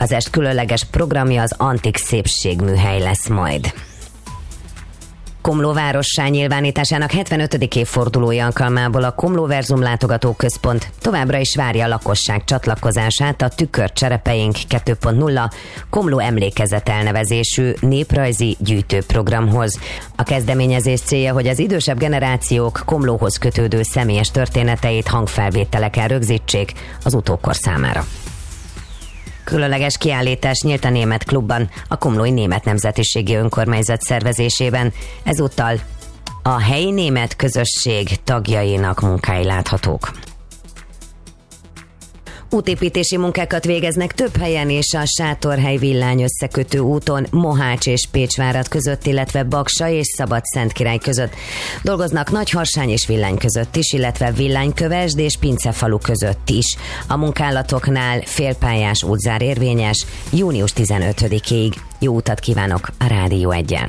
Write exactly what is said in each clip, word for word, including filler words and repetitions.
Az est különleges programja az Antik Szépségműhely lesz majd. Komló várossá nyilvánításának hetvenötödik évfordulója alkalmából a Komlóverzum látogatóközpont továbbra is várja a lakosság csatlakozását a Tükör Cserepeink kettő pont nulla Komló emlékezet elnevezésű néprajzi gyűjtőprogramhoz. A kezdeményezés célja, hogy az idősebb generációk Komlóhoz kötődő személyes történeteit hangfelvételeken rögzítsék az utókor számára. Különleges kiállítás nyílt a Német Klubban, a Komlói Német Nemzetiségi Önkormányzat szervezésében. Ezúttal a helyi német közösség tagjainak munkái láthatók. Útépítési munkákat végeznek több helyen és a Sátorhely villány összekötő úton Mohács és Pécsvárad között, illetve Baksa és Szabadszentkirály között. Dolgoznak Nagyharsány és Villány között is, illetve Villanykövesd és Pincefalu között is. A munkálatoknál félpályás útzár érvényes június tizenötödikéig. Jó utat kívánok a Rádió egyen!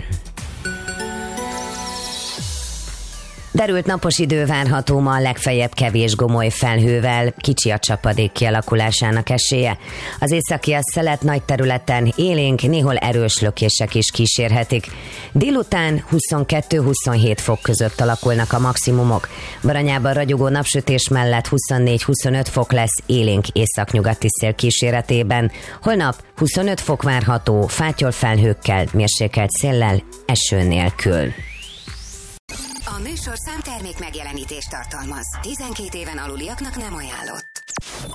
Derült napos idő várható ma, legfeljebb kevés gomoly felhővel, kicsi a csapadék kialakulásának esélye. Az északi a szelet nagy területen élénk, néhol erős lökések is kísérhetik. Délután huszonkettő-huszonhét fok között alakulnak a maximumok. Baranyában ragyogó napsütés mellett huszonnégy-huszonöt fok lesz élénk északnyugati szél kíséretében. Holnap huszonöt fok várható, fátyol felhőkkel, mérsékelt széllel, eső nélkül. A műsorszám termék megjelenítést tartalmaz. tizenkét éven aluliaknak nem ajánlott.